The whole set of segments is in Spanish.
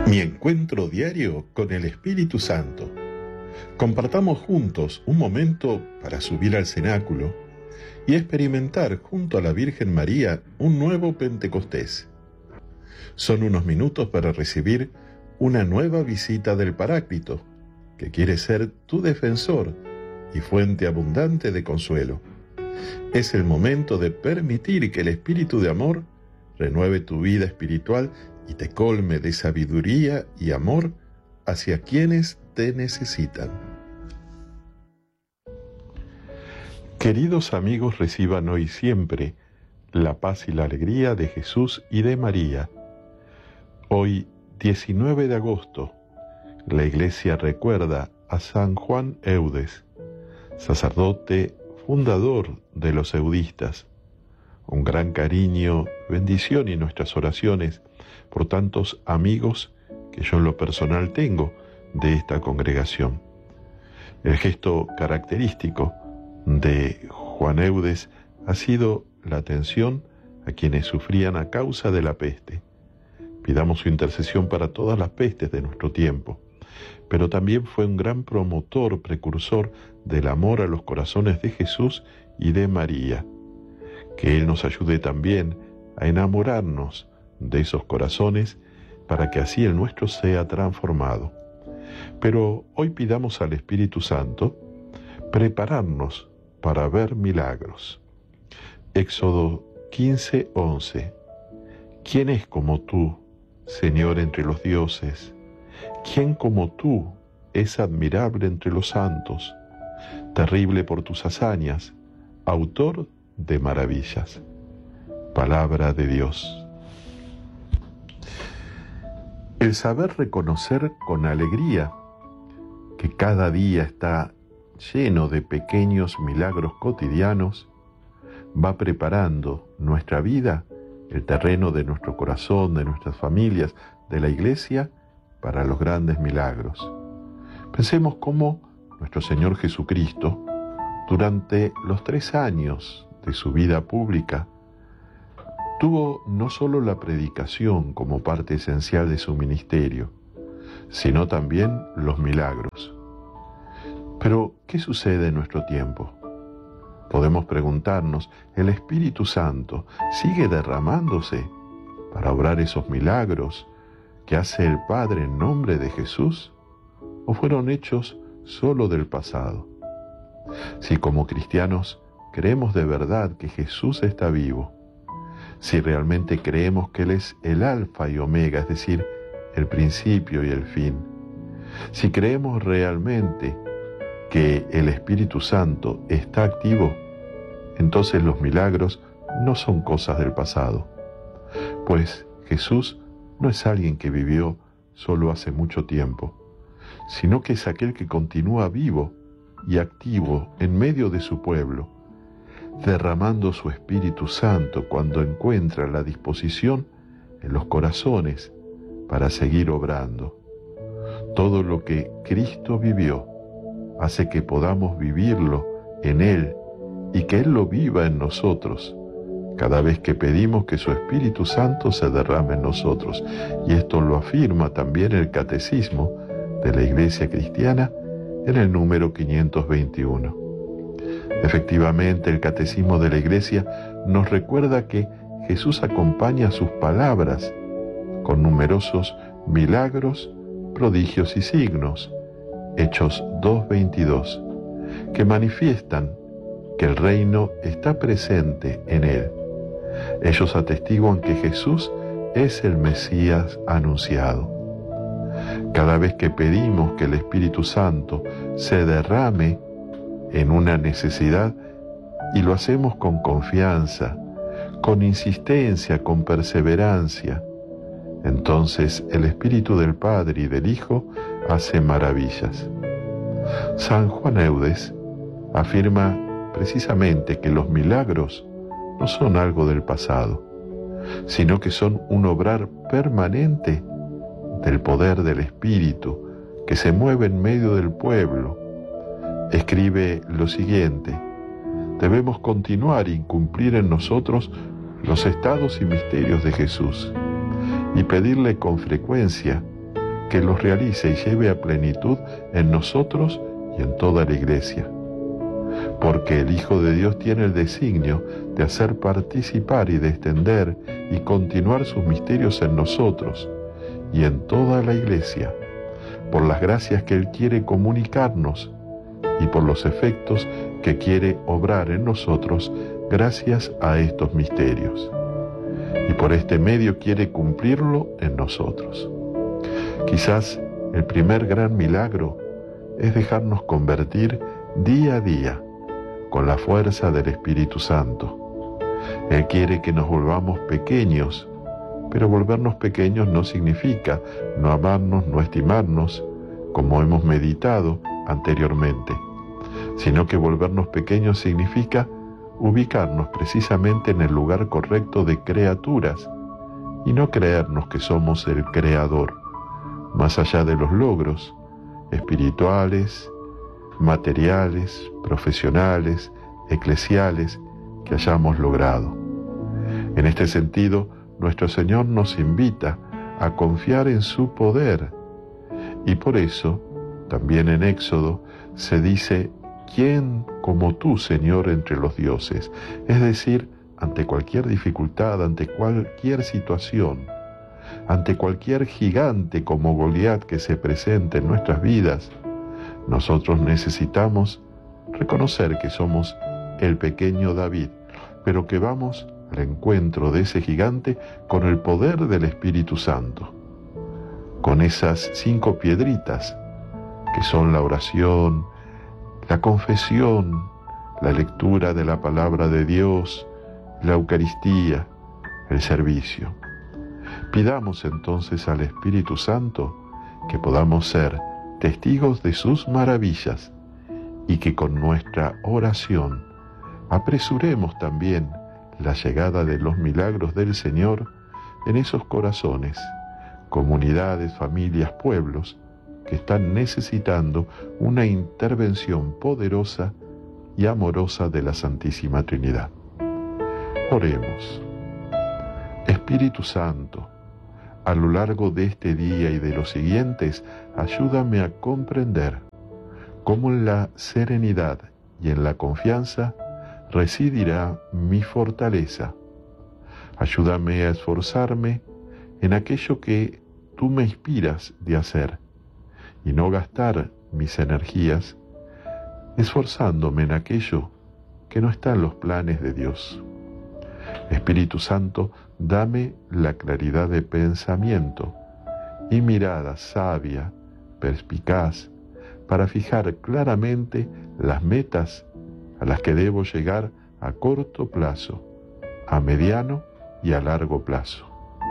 Mi encuentro diario con el Espíritu Santo. Compartamos juntos un momento para subir al cenáculo y experimentar junto a la Virgen María un nuevo Pentecostés. Son unos minutos para recibir una nueva visita del Paráclito, que quiere ser tu defensor y fuente abundante de consuelo. Es el momento de permitir que el Espíritu de amor renueve tu vida espiritual y te colme de sabiduría y amor hacia quienes te necesitan. Queridos amigos, reciban hoy siempre la paz y la alegría de Jesús y de María. Hoy, 19 de agosto, la Iglesia recuerda a San Juan Eudes, sacerdote fundador de los eudistas. Un gran cariño, bendición y nuestras oraciones por tantos amigos que yo en lo personal tengo de esta congregación. El gesto característico de Juan Eudes ha sido la atención a quienes sufrían a causa de la peste. Pidamos su intercesión para todas las pestes de nuestro tiempo, pero también fue un gran promotor, precursor del amor a los corazones de Jesús y de María. Que Él nos ayude también a enamorarnos de esos corazones para que así el nuestro sea transformado. Pero hoy pidamos al Espíritu Santo prepararnos para ver milagros. Éxodo 15:11. ¿Quién es como tú, Señor, entre los dioses? ¿Quién como tú es admirable entre los santos? Terrible por tus hazañas, autor de maravillas. Palabra de Dios. El saber reconocer con alegría que cada día está lleno de pequeños milagros cotidianos va preparando nuestra vida, el terreno de nuestro corazón, de nuestras familias, de la Iglesia, para los grandes milagros. Pensemos cómo nuestro Señor Jesucristo, durante los 3 años de su vida pública, tuvo no solo la predicación como parte esencial de su ministerio, sino también los milagros. Pero, ¿qué sucede en nuestro tiempo? Podemos preguntarnos, ¿el Espíritu Santo sigue derramándose para obrar esos milagros que hace el Padre en nombre de Jesús? ¿O fueron hechos solo del pasado? Si como cristianos creemos de verdad que Jesús está vivo, si realmente creemos que Él es el alfa y omega, es decir, el principio y el fin, si creemos realmente que el Espíritu Santo está activo, entonces los milagros no son cosas del pasado, pues Jesús no es alguien que vivió solo hace mucho tiempo, sino que es aquel que continúa vivo y activo en medio de su pueblo, derramando su Espíritu Santo cuando encuentra la disposición en los corazones para seguir obrando. Todo lo que Cristo vivió hace que podamos vivirlo en Él y que Él lo viva en nosotros, cada vez que pedimos que su Espíritu Santo se derrame en nosotros. Y esto lo afirma también el Catecismo de la Iglesia Cristiana en el número 521. Efectivamente, el Catecismo de la Iglesia nos recuerda que Jesús acompaña sus palabras con numerosos milagros, prodigios y signos, Hechos 2:22, que manifiestan que el reino está presente en Él. Ellos atestiguan que Jesús es el Mesías anunciado. Cada vez que pedimos que el Espíritu Santo se derrame en una necesidad, y lo hacemos con confianza, con insistencia, con perseverancia, entonces el Espíritu del Padre y del Hijo hace maravillas. San Juan Eudes afirma precisamente que los milagros no son algo del pasado, sino que son un obrar permanente del poder del Espíritu que se mueve en medio del pueblo. Escribe lo siguiente: debemos continuar y cumplir en nosotros los estados y misterios de Jesús y pedirle con frecuencia que los realice y lleve a plenitud en nosotros y en toda la Iglesia. Porque el Hijo de Dios tiene el designio de hacer participar y de extender y continuar sus misterios en nosotros y en toda la Iglesia, por las gracias que Él quiere comunicarnos y por los efectos que quiere obrar en nosotros gracias a estos misterios. Y por este medio quiere cumplirlo en nosotros. Quizás el primer gran milagro es dejarnos convertir día a día con la fuerza del Espíritu Santo. Él quiere que nos volvamos pequeños, pero volvernos pequeños no significa no amarnos, no estimarnos, como hemos meditado anteriormente, sino que volvernos pequeños significa ubicarnos precisamente en el lugar correcto de criaturas y no creernos que somos el Creador, más allá de los logros espirituales, materiales, profesionales, eclesiales que hayamos logrado. En este sentido, nuestro Señor nos invita a confiar en su poder y por eso, también en Éxodo, se dice: ¿quién como tú, Señor, entre los dioses? Es decir, ante cualquier dificultad, ante cualquier situación, ante cualquier gigante como Goliat que se presente en nuestras vidas, nosotros necesitamos reconocer que somos el pequeño David, pero que vamos al encuentro de ese gigante con el poder del Espíritu Santo, con esas 5 piedritas que son la oración, la confesión, la lectura de la palabra de Dios, la Eucaristía, el servicio. Pidamos entonces al Espíritu Santo que podamos ser testigos de sus maravillas y que con nuestra oración apresuremos también la llegada de los milagros del Señor en esos corazones, comunidades, familias, pueblos que están necesitando una intervención poderosa y amorosa de la Santísima Trinidad. Oremos. Espíritu Santo, a lo largo de este día y de los siguientes, ayúdame a comprender cómo en la serenidad y en la confianza residirá mi fortaleza. Ayúdame a esforzarme en aquello que tú me inspiras de hacer y no gastar mis energías esforzándome en aquello que no está en los planes de Dios. Espíritu Santo, dame la claridad de pensamiento y mirada sabia, perspicaz, para fijar claramente las metas a las que debo llegar a corto plazo, a mediano y a largo plazo.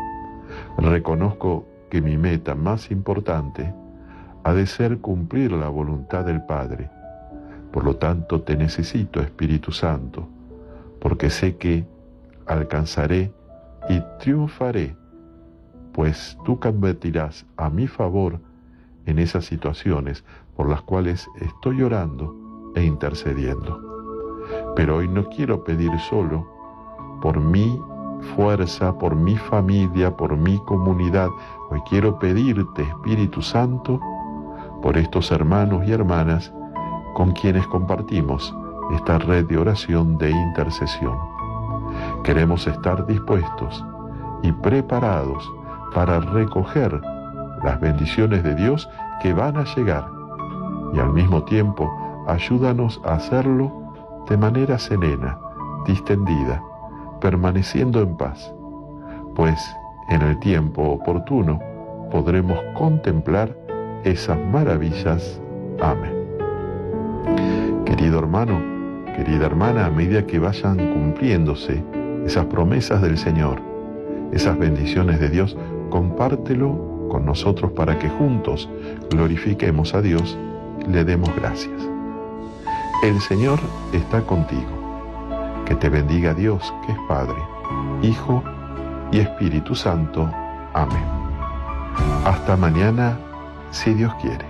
Reconozco que mi meta más importante ha de ser cumplir la voluntad del Padre. Por lo tanto, te necesito, Espíritu Santo, porque sé que alcanzaré y triunfaré, pues tú convertirás a mi favor en esas situaciones por las cuales estoy orando e intercediendo. Pero hoy no quiero pedir solo por mi fuerza, por mi familia, por mi comunidad. Hoy quiero pedirte, Espíritu Santo, por estos hermanos y hermanas con quienes compartimos esta red de oración de intercesión. Queremos estar dispuestos y preparados para recoger las bendiciones de Dios que van a llegar y al mismo tiempo ayúdanos a hacerlo de manera serena, distendida, permaneciendo en paz, pues en el tiempo oportuno podremos contemplar esas maravillas. Amén. Querido hermano, querida hermana, a medida que vayan cumpliéndose esas promesas del Señor, esas bendiciones de Dios, compártelo con nosotros para que juntos glorifiquemos a Dios y le demos gracias. El Señor está contigo. Que te bendiga Dios, que es Padre, Hijo y Espíritu Santo. Amén. Hasta mañana, si Dios quiere.